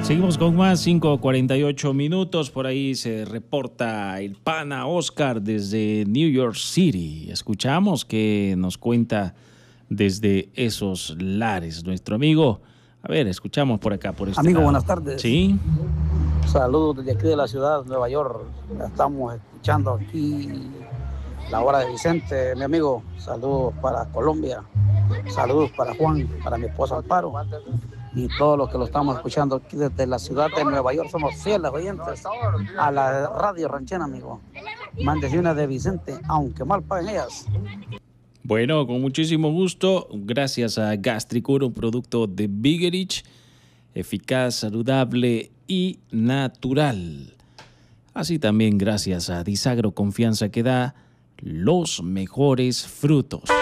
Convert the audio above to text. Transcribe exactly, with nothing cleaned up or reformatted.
Seguimos con más, cinco cuarenta y ocho minutos. Por ahí se reporta el pana Oscar desde New York City. Escuchamos que nos cuenta desde esos lares nuestro amigo. A ver, escuchamos por acá, por este Amigo, lado. buenas tardes. Sí. Saludos desde aquí de la ciudad de Nueva York. Estamos escuchando aquí la hora de Vicente, mi amigo. Saludos para Colombia. Saludos para Juan, para mi esposa Amparo. Y todos los que lo estamos escuchando aquí desde la ciudad de Nueva York. Somos fieles oyentes a la radio ranchera, amigo. Bendiciones de Vicente, aunque mal paguen ellas. Bueno, con muchísimo gusto. Gracias a Gastricure, un producto de Bigerich, eficaz, saludable y natural. Así también gracias a Disagro, confianza que da los mejores frutos.